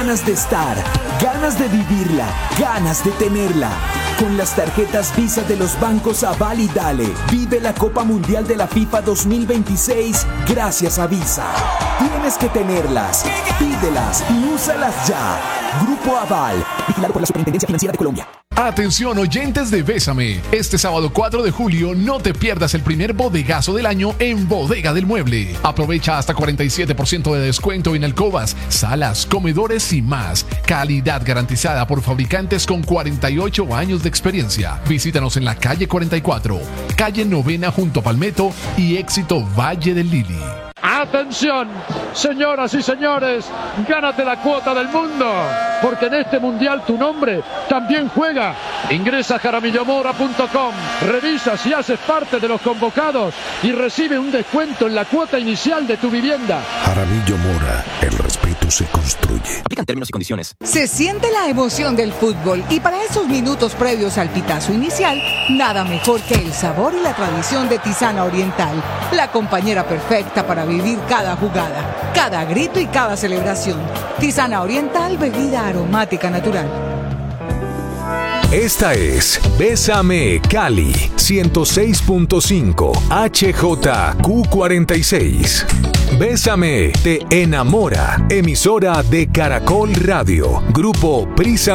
Ganas de estar, ganas de vivirla, ganas de tenerla. Con las tarjetas Visa de los bancos Aval y Dale, vive la Copa Mundial de la FIFA 2026 gracias a Visa. Tienes que tenerlas, pídelas y úsalas ya. Grupo Aval, vigilado por la Superintendencia Financiera de Colombia. Atención oyentes de Bésame, este sábado 4 de julio no te pierdas el primer bodegazo del año en Bodega del Mueble. Aprovecha hasta 47% de descuento en alcobas, salas, comedores y más. Calidad garantizada por fabricantes con 48 años de experiencia. Visítanos en la calle 44, calle Novena junto a Palmetto y Éxito Valle del Lili. Atención, señoras y señores, gánate la cuota del mundo, porque en este mundial tu nombre también juega. Ingresa a jaramillomora.com, revisa si haces parte de los convocados y recibe un descuento en la cuota inicial de tu vivienda. Jaramillo Mora, el respeto se construye. Aplican términos y condiciones. Se siente la emoción del fútbol y para esos minutos previos al pitazo inicial, nada mejor que el sabor y la tradición de Tisana Oriental, la compañera perfecta para vivir cada jugada, cada grito y cada celebración. Tisana Oriental, bebida aromática natural. Esta es Bésame Cali 106.5 HJQ46. Bésame te enamora. Emisora de Caracol Radio. Grupo Prisa